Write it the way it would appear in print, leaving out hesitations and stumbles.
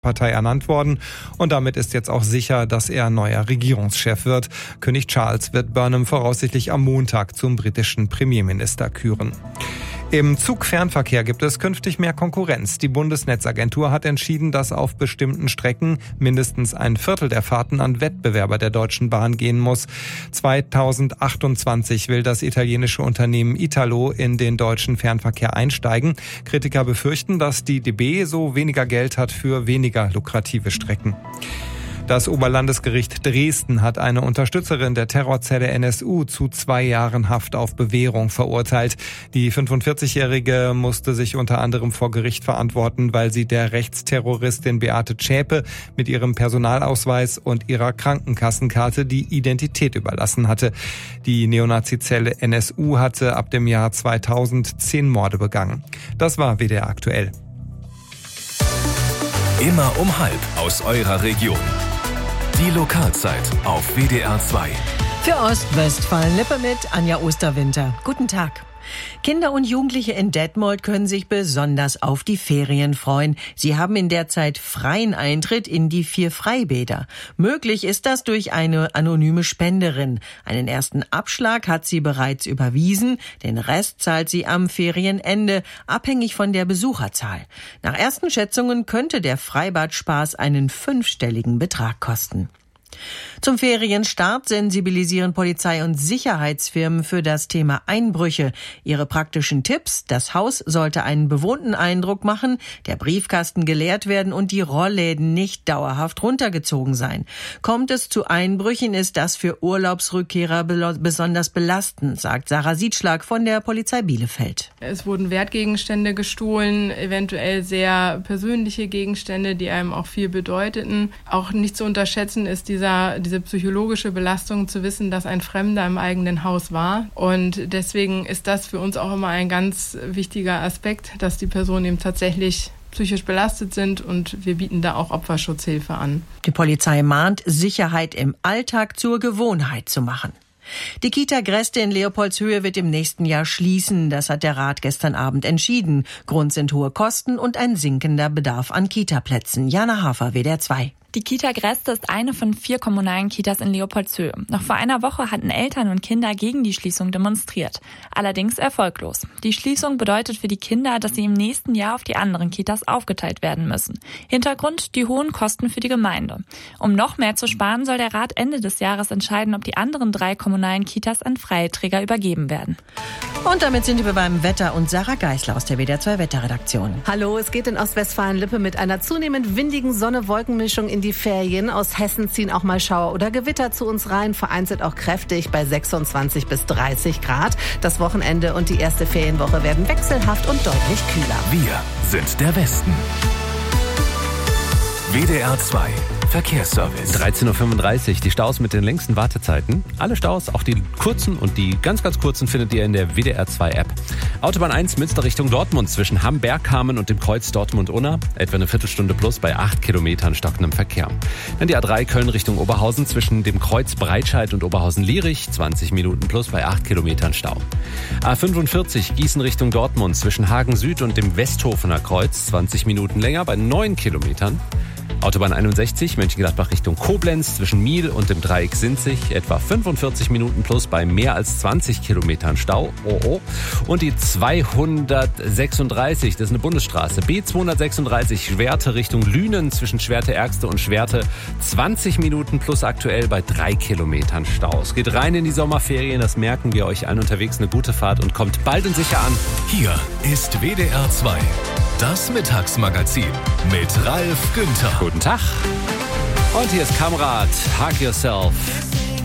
Partei ernannt worden und damit ist jetzt auch sicher, dass er neuer Regierungschef wird. König Charles wird Burnham voraussichtlich am Montag zum britischen Premierminister küren. Im Zugfernverkehr gibt es künftig mehr Konkurrenz. Die Bundesnetzagentur hat entschieden, dass auf bestimmten Strecken mindestens ein Viertel der Fahrten an Wettbewerber der Deutschen Bahn gehen muss. 2028 will das italienische Unternehmen Italo in den deutschen Fernverkehr einsteigen. Kritiker befürchten, dass die DB so weniger Geld hat für weniger lukrative Strecken. Das Oberlandesgericht Dresden hat eine Unterstützerin der Terrorzelle NSU zu 2 Jahren Haft auf Bewährung verurteilt. Die 45-Jährige musste sich unter anderem vor Gericht verantworten, weil sie der Rechtsterroristin Beate Zschäpe mit ihrem Personalausweis und ihrer Krankenkassenkarte die Identität überlassen hatte. Die Neonazi-Zelle NSU hatte ab dem Jahr 2000 10 Morde begangen. Das war WDR aktuell. Immer um 12 aus eurer Region. Die Lokalzeit auf WDR 2. Für Ostwestfalen-Lippe mit Anja Osterwinter. Guten Tag. Kinder und Jugendliche in Detmold können sich besonders auf die Ferien freuen. Sie haben in der Zeit freien Eintritt in die 4 Freibäder. Möglich ist das durch eine anonyme Spenderin. Einen ersten Abschlag hat sie bereits überwiesen. Den Rest zahlt sie am Ferienende, abhängig von der Besucherzahl. Nach ersten Schätzungen könnte der Freibad-Spaß einen 5-stelligen Betrag kosten. Zum Ferienstart sensibilisieren Polizei und Sicherheitsfirmen für das Thema Einbrüche. Ihre praktischen Tipps: Das Haus sollte einen bewohnten Eindruck machen, der Briefkasten geleert werden und die Rollläden nicht dauerhaft runtergezogen sein. Kommt es zu Einbrüchen, ist das für Urlaubsrückkehrer besonders belastend, sagt Sarah Siedschlag von der Polizei Bielefeld. Es wurden Wertgegenstände gestohlen, eventuell sehr persönliche Gegenstände, die einem auch viel bedeuteten. Auch nicht zu unterschätzen ist diese psychologische Belastung zu wissen, dass ein Fremder im eigenen Haus war. Und deswegen ist das für uns auch immer ein ganz wichtiger Aspekt, dass die Personen eben tatsächlich psychisch belastet sind und wir bieten da auch Opferschutzhilfe an. Die Polizei mahnt, Sicherheit im Alltag zur Gewohnheit zu machen. Die Kita Greste in Leopoldshöhe wird im nächsten Jahr schließen. Das hat der Rat gestern Abend entschieden. Grund sind hohe Kosten und ein sinkender Bedarf an Kitaplätzen. Jana Hafer, WDR 2. Die Kita Greste ist eine von 4 kommunalen Kitas in Leopoldshöhe. Noch vor einer Woche hatten Eltern und Kinder gegen die Schließung demonstriert. Allerdings erfolglos. Die Schließung bedeutet für die Kinder, dass sie im nächsten Jahr auf die anderen Kitas aufgeteilt werden müssen. Hintergrund: die hohen Kosten für die Gemeinde. Um noch mehr zu sparen, soll der Rat Ende des Jahres entscheiden, ob die anderen 3 kommunalen Kitas an freie Träger übergeben werden. Und damit sind wir beim Wetter und Sarah Geisler aus der WDR 2 Wetterredaktion. Hallo, es geht in Ostwestfalen-Lippe mit einer zunehmend windigen Sonne-Wolkenmischung in die Ferien. Aus Hessen ziehen auch mal Schauer oder Gewitter zu uns rein, vereinzelt auch kräftig bei 26 bis 30 Grad. Das Wochenende und die erste Ferienwoche werden wechselhaft und deutlich kühler. Wir sind der Westen. WDR 2 Verkehrsservice. 13.35 Uhr, die Staus mit den längsten Wartezeiten. Alle Staus, auch die kurzen und die ganz, ganz kurzen, findet ihr in der WDR 2 App. Autobahn 1 Münster Richtung Dortmund zwischen Hamm-Bergkamen und dem Kreuz Dortmund-Unna. Etwa eine Viertelstunde plus bei 8 Kilometern stockendem Verkehr. Dann die A3 Köln Richtung Oberhausen zwischen dem Kreuz Breitscheid und Oberhausen-Lierich. 20 Minuten plus bei 8 Kilometern Stau. A45 Gießen Richtung Dortmund zwischen Hagen Süd und dem Westhofener Kreuz. 20 Minuten länger bei 9 Kilometern. Autobahn 61 Mönchengladbach Richtung Koblenz zwischen Miel und dem Dreieck Sinzig etwa 45 Minuten plus bei mehr als 20 Kilometern Stau. Und die 236, das ist eine Bundesstraße, B236 Schwerte Richtung Lünen zwischen Schwerte-Ergste und Schwerte 20 Minuten plus aktuell bei 3 Kilometern Stau. Es geht rein in die Sommerferien, das merken wir euch allen unterwegs. Eine gute Fahrt und kommt bald und sicher an. Hier ist WDR 2. Das Mittagsmagazin mit Ralf Günther. Guten Tag. Und hier ist Kamrat, Hug Yourself.